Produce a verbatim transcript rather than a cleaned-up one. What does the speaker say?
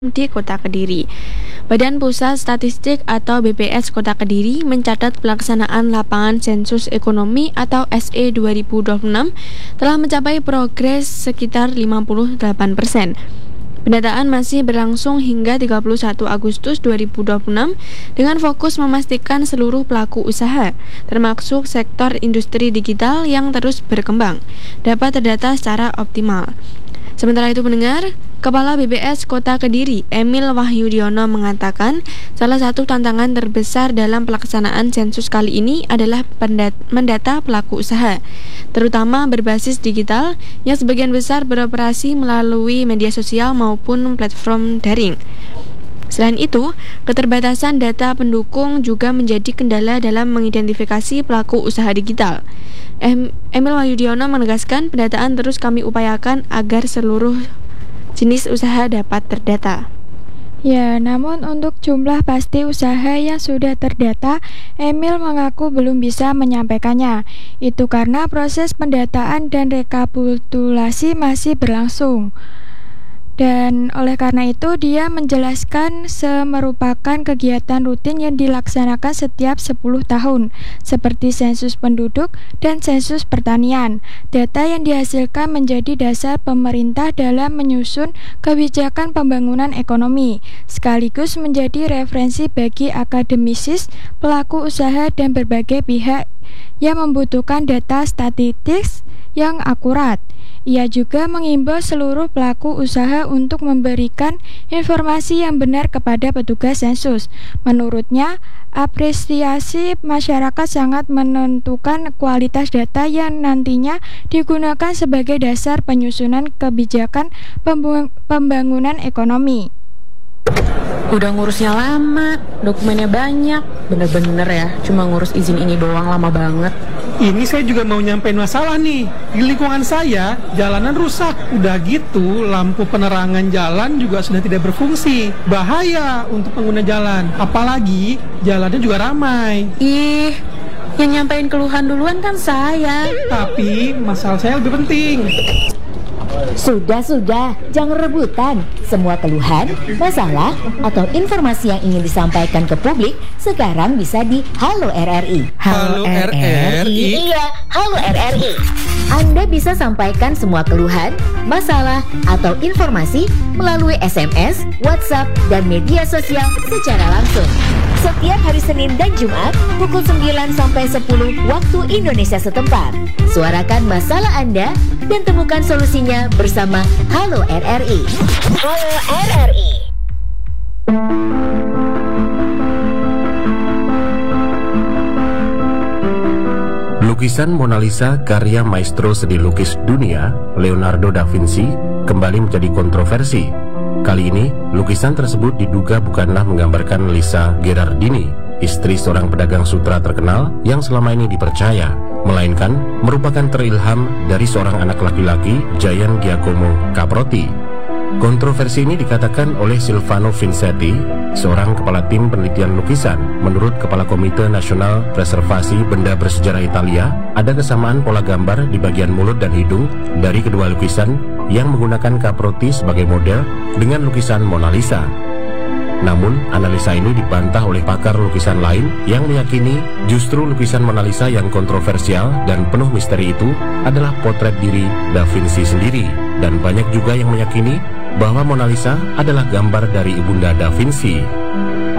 di Kota Kediri. Badan Pusat Statistik atau B P S Kota Kediri mencatat pelaksanaan lapangan sensus ekonomi atau S E dua ribu dua puluh enam telah mencapai progres sekitar lima puluh delapan persen. Pendataan masih berlangsung hingga tiga puluh satu Agustus dua ribu dua puluh enam dengan fokus memastikan seluruh pelaku usaha, termasuk sektor industri digital yang terus berkembang, dapat terdata secara optimal. Sementara itu pendengar, Kepala B P S Kota Kediri, Emil Wahyudiono mengatakan salah satu tantangan terbesar dalam pelaksanaan sensus kali ini adalah mendata pelaku usaha, terutama berbasis digital yang sebagian besar beroperasi melalui media sosial maupun platform daring. Selain itu, keterbatasan data pendukung juga menjadi kendala dalam mengidentifikasi pelaku usaha digital. Emil Wahyudiono menegaskan pendataan terus kami upayakan agar seluruh jenis usaha dapat terdata. Ya, namun untuk jumlah pasti usaha yang sudah terdata, Emil mengaku belum bisa menyampaikannya. Itu karena proses pendataan dan rekapitulasi masih berlangsung. Dan oleh karena itu dia menjelaskan semerupakan kegiatan rutin yang dilaksanakan setiap sepuluh tahun seperti sensus penduduk dan sensus pertanian. Data yang dihasilkan menjadi dasar pemerintah dalam menyusun kebijakan pembangunan ekonomi, sekaligus menjadi referensi bagi akademisis, pelaku usaha dan berbagai pihak yang membutuhkan data statistik yang akurat. Ia juga mengimbau seluruh pelaku usaha untuk memberikan informasi yang benar kepada petugas sensus. Menurutnya, apresiasi masyarakat sangat menentukan kualitas data yang nantinya digunakan sebagai dasar penyusunan kebijakan pembangunan ekonomi. Udah ngurusnya lama, dokumennya banyak, bener-bener ya, cuma ngurus izin ini doang lama banget. Ini saya juga mau nyampein masalah nih. Di lingkungan saya, jalanan rusak. Udah gitu, lampu penerangan jalan juga sudah tidak berfungsi. Bahaya untuk pengguna jalan. Apalagi, jalannya juga ramai. Ih, yang nyampein keluhan duluan kan saya. Tapi, masalah saya lebih penting. Sudah-sudah, jangan rebutan. Semua keluhan, masalah, atau informasi yang ingin disampaikan ke publik sekarang bisa di Halo R R I. Halo R R I? Iya, Halo R R I. Anda bisa sampaikan semua keluhan, masalah, atau informasi melalui S M S, WhatsApp, dan media sosial secara langsung. Setiap hari Senin dan Jumat pukul sembilan sampai sepuluh waktu Indonesia setempat. Suarakan masalah Anda dan temukan solusinya bersama Halo R R I. Halo R R I. Lukisan Mona Lisa karya maestro seni lukis dunia Leonardo da Vinci kembali menjadi kontroversi. Kali ini, lukisan tersebut diduga bukanlah menggambarkan Lisa Gherardini, istri seorang pedagang sutra terkenal yang selama ini dipercaya, melainkan merupakan terilham dari seorang anak laki-laki, Gian Giacomo Caprotti. Kontroversi ini dikatakan oleh Silvano Vincetti, seorang kepala tim penelitian lukisan. Menurut Kepala Komite Nasional Preservasi Benda Bersejarah Italia, ada kesamaan pola gambar di bagian mulut dan hidung dari kedua lukisan yang menggunakan Caprotti sebagai model dengan lukisan Mona Lisa. Namun, analisa ini dibantah oleh pakar lukisan lain yang meyakini justru lukisan Mona Lisa yang kontroversial dan penuh misteri itu adalah potret diri Da Vinci sendiri. Dan banyak juga yang meyakini bahwa Mona Lisa adalah gambar dari ibunda Da Vinci.